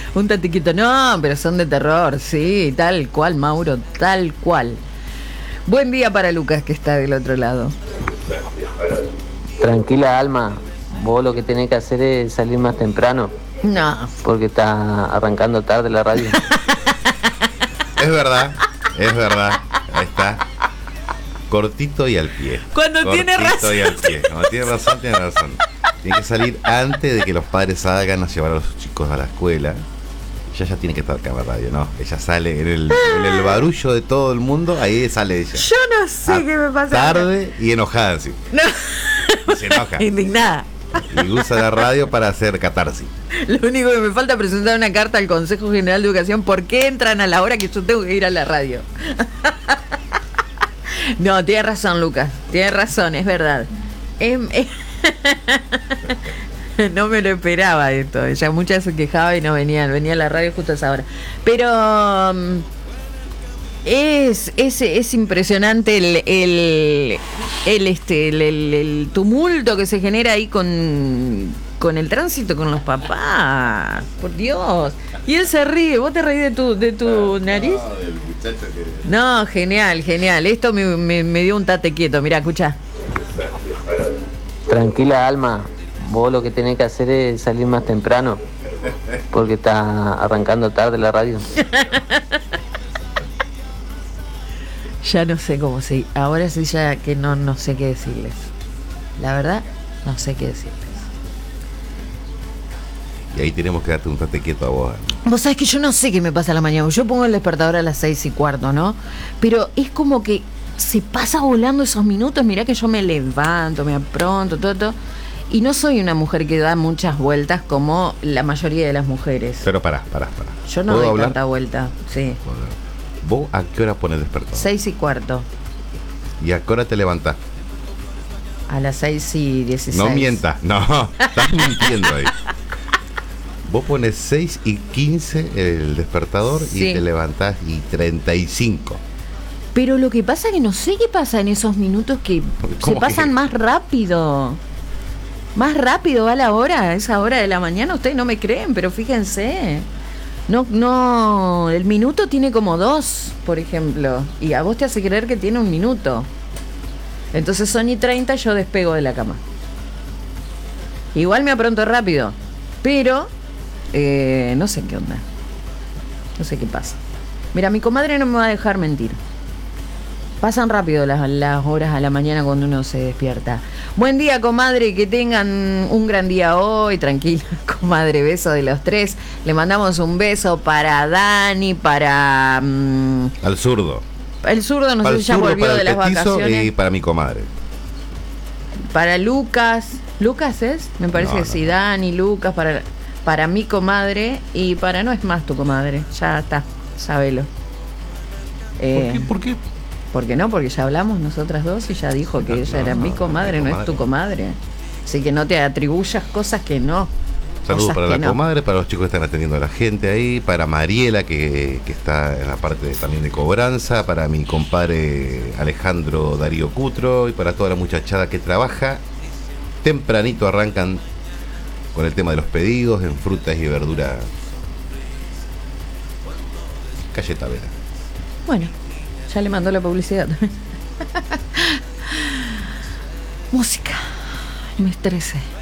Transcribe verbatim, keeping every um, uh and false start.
Un tatiquito, no, pero son de terror, sí, tal cual, Mauro, tal cual. Buen día para Lucas, que está del otro lado. Tranquila, Alma, vos lo que tenés que hacer es salir más temprano. No. Porque está arrancando tarde la radio. Es verdad, es verdad, ahí está. Cortito y al pie. Cuando Cortito tiene razón. y al pie. Cuando tiene razón, tiene razón. Tiene que salir antes de que los padres salgan a llevar a los chicos a la escuela. Ella ya tiene que estar acá en la radio, ¿no? Ella sale en el, en el barullo de todo el mundo, ahí sale ella. Yo no sé A- qué me pasa. Tarde y enojada, sí. No. Y se enoja. Indignada. Y usa la radio para hacer catarsis. Lo único que me falta es presentar una carta al Consejo General de Educación. ¿Por qué entran a la hora que yo tengo que ir a la radio? No, tiene razón, Lucas. Tiene razón, es verdad. Em, eh, no me lo esperaba esto. Ya muchas se quejaban y no venían. Venía a la radio justo a esa hora. Pero um, es, es, es impresionante el, el, el, este, el, el, el tumulto que se genera ahí con, con el tránsito, con los papás. Por Dios. Y él se ríe. ¿Vos te reís de tu, de tu nariz? No, genial, genial. Esto me, me, me dio un tate quieto. Mirá, escuchá. Tranquila, Alma, vos lo que tenés que hacer es salir más temprano. Porque está arrancando tarde la radio. Ya no sé cómo se... Ahora sí ya que no, no sé qué decirles. La verdad, no sé qué decirles. Y ahí tenemos que darte un tate quieto a vos. Vos sabés que yo no sé qué me pasa a la mañana. Yo pongo el despertador a las seis y cuarto, ¿no? Pero es como que se pasa volando esos minutos. Mirá que yo me levanto, me apronto, todo, todo. Y no soy una mujer que da muchas vueltas como la mayoría de las mujeres. Pero pará, pará, pará. Yo no ¿Puedo doy hablar? tanta vuelta, sí. ¿Vos a qué hora pones despertador? Seis y cuarto. ¿Y a qué hora te levantás? A las seis y dieciséis. No mientas, no, estás mintiendo ahí. Vos pones seis y quince el despertador Sí. y te levantás y treinta y cinco. Pero lo que pasa es que no sé qué pasa en esos minutos que se ¿Cómo pasan que? más rápido. Más rápido va la hora, a esa hora de la mañana. Ustedes no me creen, pero fíjense. No, no, el minuto tiene como dos, por ejemplo. Y a vos te hace creer que tiene un minuto. Entonces son y treinta, yo despego de la cama. Igual me apronto rápido. Pero, eh, no sé qué onda. No sé qué pasa. Mira, mi comadre no me va a dejar mentir. Pasan rápido las, las horas a la mañana cuando uno se despierta. Buen día, comadre, que tengan un gran día hoy. Tranquila, comadre, beso de los tres. Le mandamos un beso para Dani, para... Um, Al zurdo. el zurdo, no Para sé el si ya zurdo, volvió para de el las petizo vacaciones. y para mi comadre. Para Lucas. ¿Lucas es? Me parece No, que no, sí. no. Dani, Lucas, para, para mi comadre y para... No es más tu comadre, ya está, sabelo. Eh, ¿Por qué? ¿Por qué? ¿Por qué no? Porque ya hablamos nosotras dos y ya dijo que No, ella no, era no, mi no, comadre, mi no es tu comadre. Así que no te atribuyas cosas que no. Saludos Cosas para que la no. comadre, para los chicos que están atendiendo a la gente ahí, para Mariela que, que está en la parte de- también de cobranza, para mi compadre Alejandro Darío Cutro y para toda la muchachada que trabaja. Tempranito arrancan con el tema de los pedidos en frutas y verduras. Calle Tavera. Bueno, ya le mandó la publicidad también. Música. Me estresé.